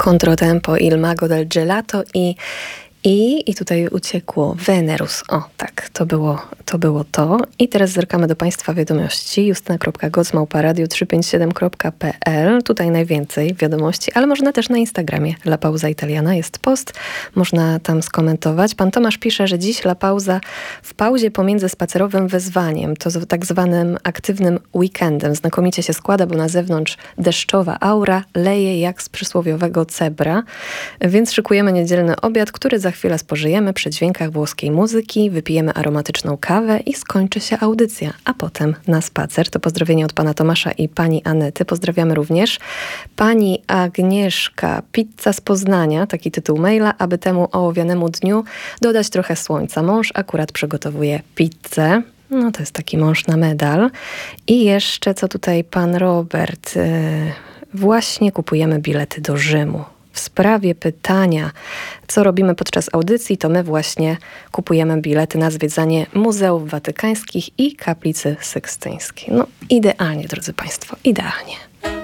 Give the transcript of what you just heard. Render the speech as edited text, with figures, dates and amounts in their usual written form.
Controtempo, Il Mago del Gelato i tutaj uciekło Venerus. O, tak, to było to. I teraz zerkamy do Państwa wiadomości. justyna.gocmałpa.radio357.pl. Tutaj najwięcej wiadomości, ale można też na Instagramie La Pauza Italiana. Jest post, można tam skomentować. Pan Tomasz pisze, że dziś La Pauza w pauzie pomiędzy spacerowym wyzwaniem, to tak zwanym aktywnym weekendem. Znakomicie się składa, bo na zewnątrz deszczowa aura leje jak z przysłowiowego cebra. Więc szykujemy niedzielny obiad, który za chwilę spożyjemy przy dźwiękach włoskiej muzyki, wypijemy aromatyczną kawę i skończy się audycja, a potem na spacer. To pozdrowienie od pana Tomasza i pani Anety. Pozdrawiamy również. Pani Agnieszka, pizza z Poznania, taki tytuł maila, aby temu ołowianemu dniu dodać trochę słońca. Mąż akurat przygotowuje pizzę. No to jest taki mąż na medal. I jeszcze co tutaj pan Robert? Właśnie kupujemy bilety do Rzymu. W sprawie pytania, co robimy podczas audycji, to my właśnie kupujemy bilety na zwiedzanie muzeów watykańskich i kaplicy sykstyńskiej. No idealnie, drodzy Państwo, idealnie.